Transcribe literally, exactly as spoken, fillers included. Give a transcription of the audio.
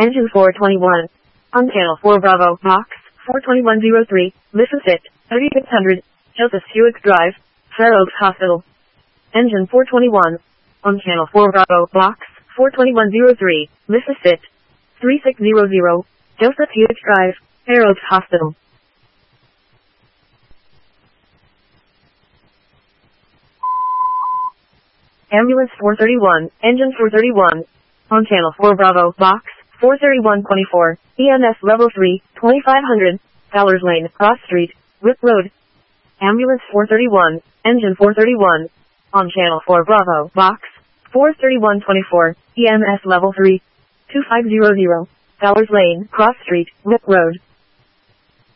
Engine four twenty-one. On Channel four Bravo, Box four twenty-one oh three, Mississippi, thirty-six hundred, Joseph Hewitt Drive, Fair Oaks Hospital. Engine four twenty-one. On Channel four Bravo, Box four twenty-one oh three, Mississippi, thirty-six hundred, Joseph Hewitt Drive, Fair Oaks Hospital. Ambulance four thirty-one, Engine four thirty-one. On Channel four Bravo, Box four thirty-one twenty-four, E M S Level three, twenty-five hundred, Fowler's Lane, Cross Street, Whip Road. Ambulance four thirty-one, Engine four thirty-one. On Channel four Bravo, Box four thirty-one twenty-four, E M S Level three, two five zero zero, Fowler's Lane, Cross Street, Whip Road.